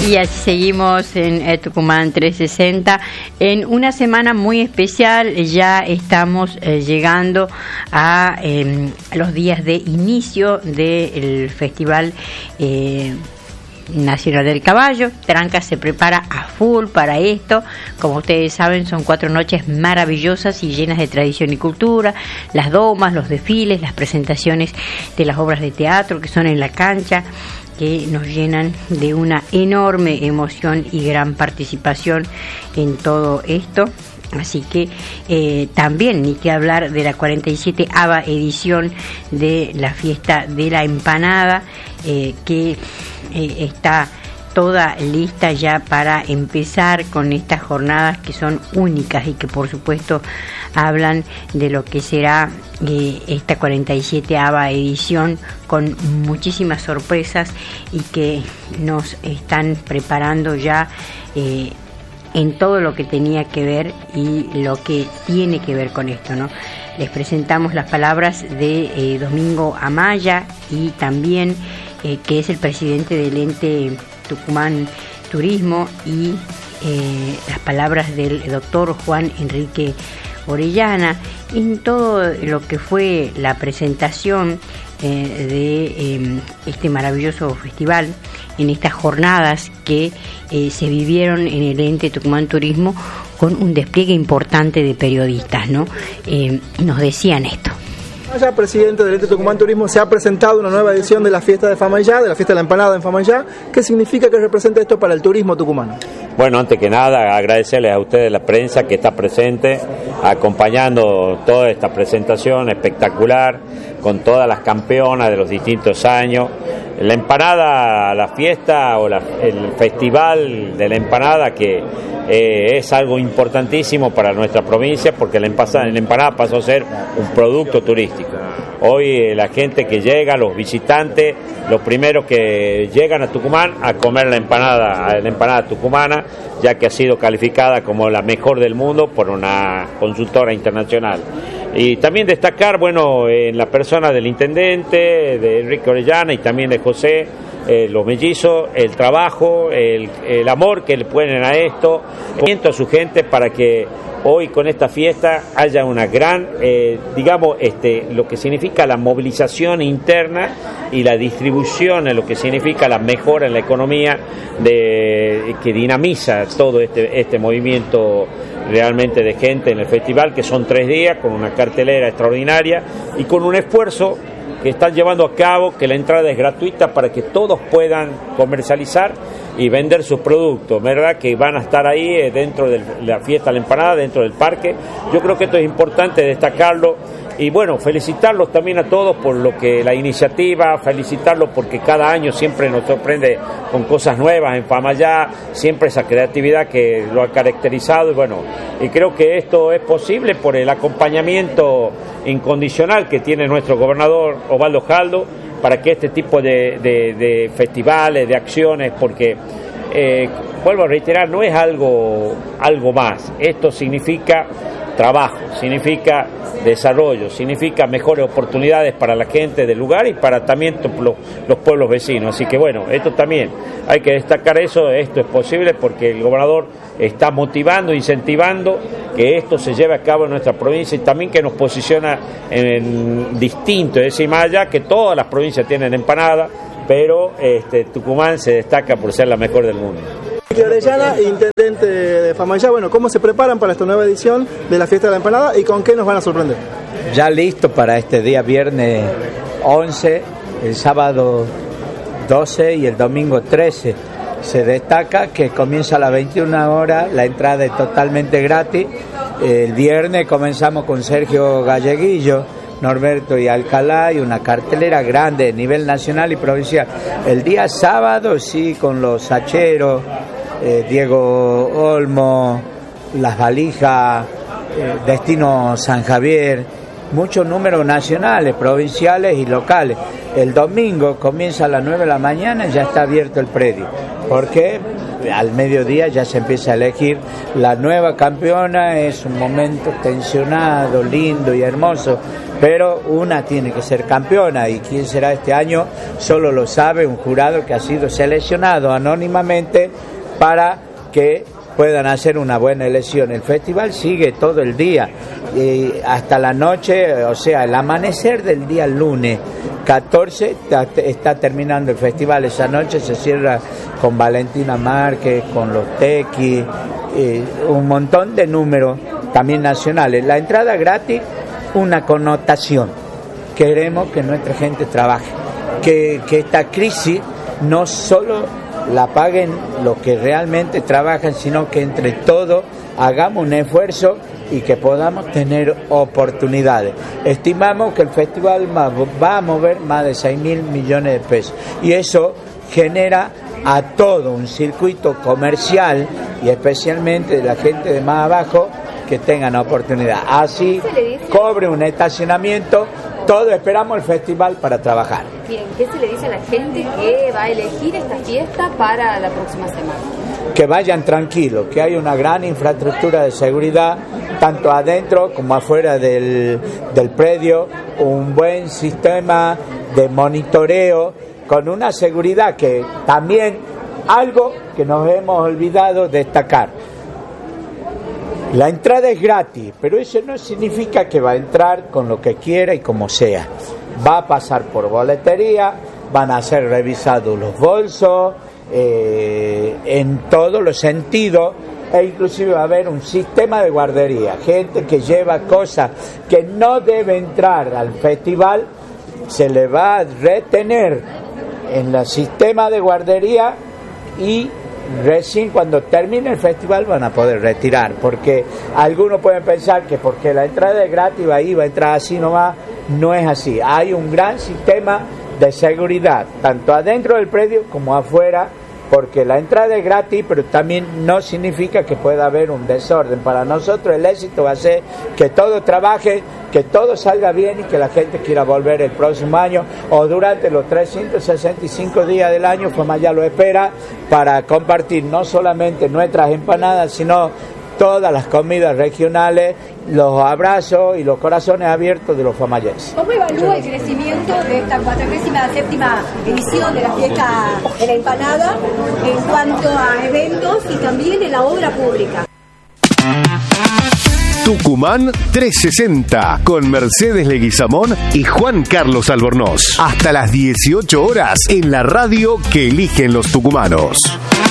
Y así seguimos en Tucumán 360 en una semana muy especial. Ya estamos llegando a los días de inicio del Festival Nacional del Caballo. Tranca se prepara a full para esto. Como ustedes saben, son 4 noches maravillosas y llenas de tradición y cultura. Las domas, los desfiles, las presentaciones de las obras de teatro que son en la cancha, que nos llenan de una enorme emoción y gran participación en todo esto. Así que también ni que hablar de la 47ª edición de la fiesta de la empanada, que está toda lista ya para empezar con estas jornadas que son únicas y que por supuesto hablan de lo que será esta 47ª edición, con muchísimas sorpresas y que nos están preparando ya en todo lo que tenía que ver y lo que tiene que ver con esto, ¿no? Les presentamos las palabras de Domingo Amaya, y también que es el presidente del ente Tucumán Turismo, y las palabras del doctor Juan Enrique Orellana en todo lo que fue la presentación de este maravilloso festival, en estas jornadas que se vivieron en el ente Tucumán Turismo con un despliegue importante de periodistas, ¿no? Nos decían esto. Ya presidente del ente Tucumán Turismo, se ha presentado una nueva edición de la fiesta de Famayá, de la fiesta de la empanada en Famayá. ¿Qué significa que representa esto para el turismo tucumano? Bueno, antes que nada agradecerles a ustedes, la prensa que está presente, acompañando toda esta presentación espectacular, con todas las campeonas de los distintos años. La empanada, la fiesta o el festival de la empanada, que es algo importantísimo para nuestra provincia, porque la empanada pasó a ser un producto turístico. Hoy la gente que llega, los visitantes, los primeros que llegan a Tucumán a comer la empanada tucumana, ya que ha sido calificada como la mejor del mundo por una consultora internacional. Y también destacar, bueno, en la persona del intendente, de Enrique Orellana, y también de José, los mellizos, el trabajo, el amor que le ponen a esto, a su gente, para que hoy con esta fiesta haya una gran, lo que significa la movilización interna y la distribución, en lo que significa la mejora en la economía, que dinamiza todo este movimiento realmente de gente en el festival, que son 3 días, con una cartelera extraordinaria y con un esfuerzo que están llevando a cabo, que la entrada es gratuita para que todos puedan comercializar y vender sus productos, ¿verdad? Que van a estar ahí dentro de la fiesta de la empanada, dentro del parque. Yo creo que esto es importante destacarlo. Y bueno, felicitarlos también a todos por lo que la iniciativa, felicitarlos porque cada año siempre nos sorprende con cosas nuevas en Famayá, siempre esa creatividad que lo ha caracterizado, y bueno, y creo que esto es posible por el acompañamiento incondicional que tiene nuestro gobernador Osvaldo Jaldo para que este tipo de festivales, de acciones, porque vuelvo a reiterar, no es algo más, esto significa trabajo, significa desarrollo, significa mejores oportunidades para la gente del lugar y para también los pueblos vecinos. Así que bueno, esto también hay que destacar eso. Esto es posible porque el gobernador está motivando, incentivando que esto se lleve a cabo en nuestra provincia, y también que nos posiciona en distinto, es decir, más allá que todas las provincias tienen empanada, pero Tucumán se destaca por ser la mejor del mundo. Orellana, intendente de Famayá, bueno, ¿cómo se preparan para esta nueva edición de la fiesta de la empanada y con qué nos van a sorprender? Ya listo para este día viernes 11, el sábado 12 y el domingo 13. Se destaca que comienza a las 21 horas, la entrada es totalmente gratis. El viernes comenzamos con Sergio Galleguillo, Norberto y Alcalá, y una cartelera grande a nivel nacional y provincial. El día sábado sí, con los sacheros, Diego Olmo, Las Valijas, Destino San Javier, muchos números nacionales, provinciales y locales. El domingo comienza a las 9 de la mañana, ya está abierto el predio, porque al mediodía ya se empieza a elegir la nueva campeona. Es un momento tensionado, lindo y hermoso, pero una tiene que ser campeona, y quién será este año solo lo sabe un jurado que ha sido seleccionado anónimamente para que puedan hacer una buena elección. El festival sigue todo el día hasta la noche, o sea, el amanecer del día lunes 14 está terminando el festival. Esa noche se cierra con Valentina Márquez, con los Tequis, un montón de números también nacionales. La entrada gratis, una connotación. Queremos que nuestra gente trabaje, que esta crisis no solo la paguen los que realmente trabajan, sino que entre todos hagamos un esfuerzo y que podamos tener oportunidades. Estimamos que el festival va a mover más de 6.000 millones de pesos, y eso genera a todo un circuito comercial, y especialmente de la gente de más abajo, que tengan oportunidad. Así cobre un estacionamiento. Todos esperamos el festival para trabajar. Bien, ¿qué se le dice a la gente que va a elegir esta fiesta para la próxima semana? Que vayan tranquilos, que hay una gran infraestructura de seguridad, tanto adentro como afuera del predio, un buen sistema de monitoreo, con una seguridad que también, algo que nos hemos olvidado destacar. La entrada es gratis, pero eso no significa que va a entrar con lo que quiera y como sea. Va a pasar por boletería, van a ser revisados los bolsos, en todos los sentidos, e inclusive va a haber un sistema de guardería. Gente que lleva cosas que no debe entrar al festival, se le va a retener en el sistema de guardería, y recién cuando termine el festival van a poder retirar, porque algunos pueden pensar que porque la entrada es gratis va a entrar así nomás. No es así. Hay un gran sistema de seguridad, tanto adentro del predio como afuera, porque la entrada es gratis, pero también no significa que pueda haber un desorden. Para nosotros el éxito va a ser que todo trabaje, que todo salga bien y que la gente quiera volver el próximo año o durante los 365 días del año. Famayá lo espera para compartir no solamente nuestras empanadas, sino todas las comidas regionales, los abrazos y los corazones abiertos de los famayenses. ¿Cómo evalúa el crecimiento de esta 47ª edición de la fiesta de la empanada en cuanto a eventos y también en la obra pública? Tucumán 360 con Mercedes Leguizamón y Juan Carlos Albornoz. Hasta las 18 horas en la radio que eligen los tucumanos.